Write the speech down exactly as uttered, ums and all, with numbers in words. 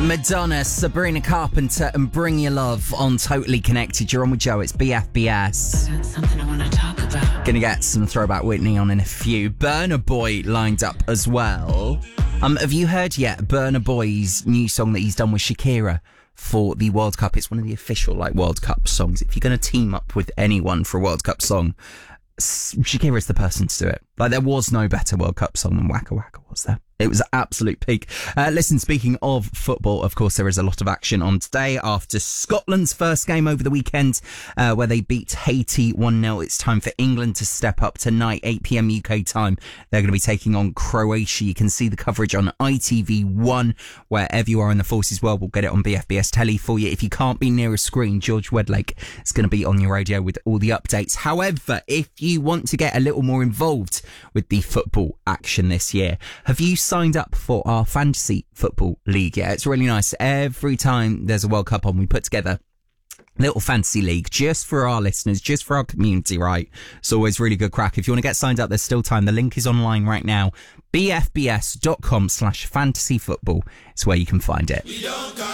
Madonna, Sabrina Carpenter, and Bring Your Love on Totally Connected. You're on with Joe, it's B F B S. That's something I want to talk about. Gonna get some Throwback Whitney on in a few. Burna Boy lined up as well. Um, have you heard yet Burna Boy's new song that he's done with Shakira for the World Cup? It's one of the official like World Cup songs. If you're gonna team up with anyone for a World Cup song, Shakira is the person to do it. Like, there was no better World Cup song than Waka Waka, was there? It was an absolute peak. Uh, listen, speaking of football, of course, there is a lot of action on today after Scotland's first game over the weekend, uh, where they beat Haiti one nil. It's time for England to step up tonight, eight p.m. U K time. They're going to be taking on Croatia. You can see the coverage on I T V one. Wherever you are in the Forces world, we'll get it on B F B S Telly for you. If you can't be near a screen, George Wedlake is going to be on your radio with all the updates. However, if you want to get a little more involved with the football action this year, have you signed up for our fantasy football league? Yeah, it's really nice. Every time there's a World Cup on, we put together a little fantasy league just for our listeners, just for our community, right? It's always really good crack. If you want to get signed up, there's still time. The link is online right now. B F B S dot com slash fantasy football. It's where you can find it.